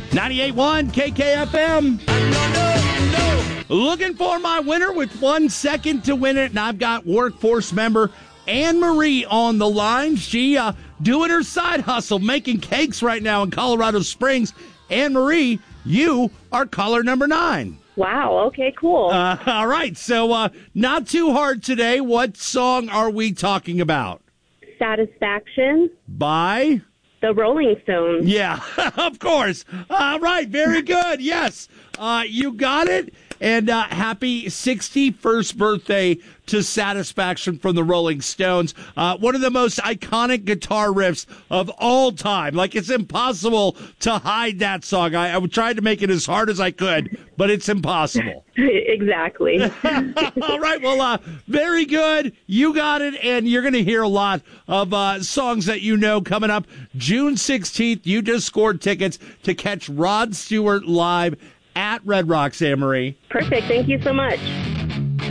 98.1 KKFM. Looking for my winner with 1 second to win it, and I've got workforce member Anne Marie on the line. She doing her side hustle, making cakes right now in Colorado Springs. Anne Marie, you are caller number 9. Wow, okay, cool. All right, so not too hard today. What song are we talking about? Satisfaction By? The Rolling Stones. Yeah, of course. All right, very good. Yes, you got it. And happy 61st birthday to Satisfaction from the Rolling Stones. One of the most iconic guitar riffs of all time. Like, it's impossible to hide that song. I tried to make it as hard as I could, but it's impossible. Exactly. All right, well, very good. You got it, and you're going to hear a lot of songs that you know coming up. June 16th, you just scored tickets to catch Rod Stewart live at Red Rocks, Anne Marie. Perfect. Thank you so much.